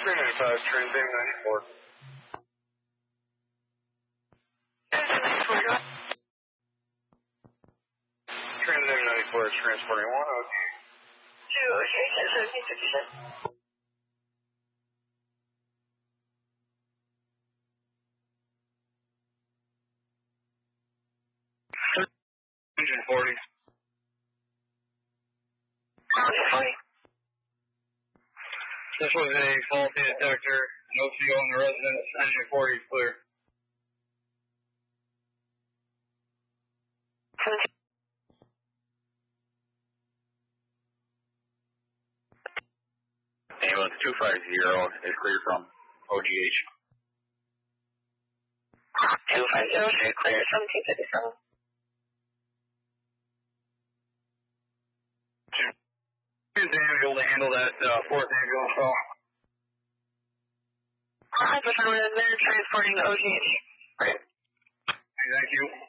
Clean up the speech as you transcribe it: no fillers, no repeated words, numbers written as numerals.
395, transmitting 94. Transmitting 94 is transporting 1 OG. 2 OG, 10-17-57. Engine 40. Engine 40. This was a faulty detector. No CO on the residence. Engine 40 is clear. Ambulance 250 is clear from OGH. 250 is clear from 257. Is able to handle that 4th ambulance call? They're transporting the OGH. Right. Thank you.